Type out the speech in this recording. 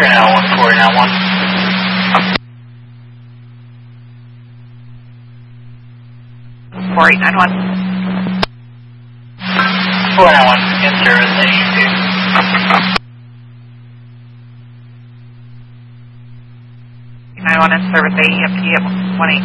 now 1491. 4891. 491 in service AEP. 91 in service AEP at 18.